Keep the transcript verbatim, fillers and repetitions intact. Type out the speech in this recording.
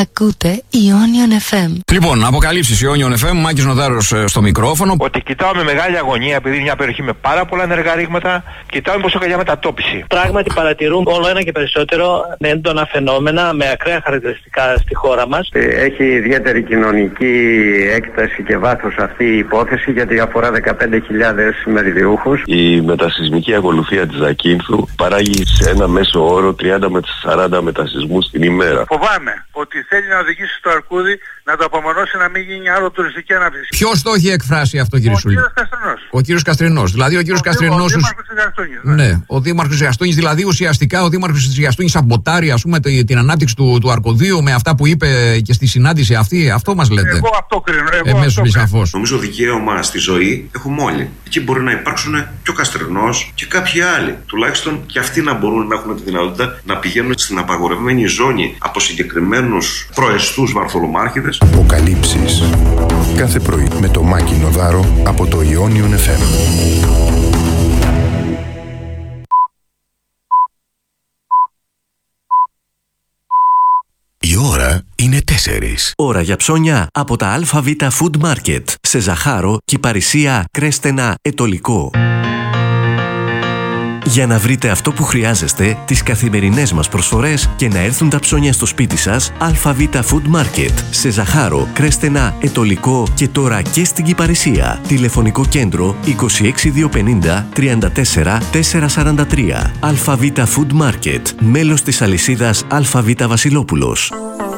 Ακούτε Ionion εφ εμ. Λοιπόν, αποκαλύψεις Ionion εφ εμ, Μάκης Νοδάρος στο μικρόφωνο. Ότι κοιτάω με μεγάλη αγωνία, επειδή είναι μια περιοχή με πάρα πολλά ενεργά ρήγματα, κοιτάω μήπως έχω για μετατόπιση. Πράγματι παρατηρούμε όλο ένα και περισσότερο έντονα φαινόμενα με ακραία χαρακτηριστικά στη χώρα μας. Έχει ιδιαίτερη κοινωνική έκταση και βάθος αυτή η υπόθεση, γιατί αφορά δεκαπέντε χιλιάδες μεριδιούχους. Η μετασυσμική ακολουθία της Ακίνθου παράγει σε ένα μέσο όρο τριάντα με σαράντα μετασυσμούς την ημέρα. Φοβάμαι ότι θέλει να οδηγήσει στο Αρκούδι να το απομονώσει να μην γίνει άλλο τουριστική ανάπτυξη. Ποιος το έχει εκφράσει αυτό, κύριε Σουλή? Ο κύριος Καστρινός. Ο κύριος Καστρινός. Δηλαδή ο κύριος ο Καστρινός. Ο Δήμαρχος της Γαστούνης. Ναι. ναι, ο Δήμαρχος της Γαστούνης. Δηλαδή ουσιαστικά ο Δήμαρχος της Γαστούνης σαμποτάρει, ας πούμε, την ανάπτυξη του, του Αρκωδίου με αυτά που είπε και στη συνάντηση αυτή. Αυτό μας λέτε? Εγώ αυτό κρίνω. Εμέσως σαφώς. Νομίζω δικαίωμα στη ζωή έχουμε όλοι. Εκεί μπορεί να υπάρξουν και ο Καστρινός και κάποιοι άλλοι. Τουλάχιστον και αυτοί να μπορούν να έχουν τη δυνατότητα να πηγαίνουν στην απαγορευμένη ζώνη από συγκεκριμένους προεστούς βαρθολομάρχηδες. Αποκαλύψεις. Κάθε πρωί με το Μάκη Νοδάρο από το Ionion εφ εμ. Η ώρα είναι τέσσερις. Ώρα για ψώνια από τα ΑΒ Food Market σε Ζαχάρο, Κυπαρισία, Κρέστενα, Ετωλικό. Για να βρείτε αυτό που χρειάζεστε, τις καθημερινές μας προσφορές και να έρθουν τα ψώνια στο σπίτι σας, ΑΒ Food Market σε Ζαχάρο, Κρέστενα, Ετωλικό και τώρα και στην Κυπαρισία. Τηλεφωνικό κέντρο είκοσι έξι διακόσια πενήντα τριάντα τέσσερα τετρακόσια σαράντα τρία. ΑΒ Food Market, μέλος της αλυσίδας ΑΒ Βασιλόπουλος.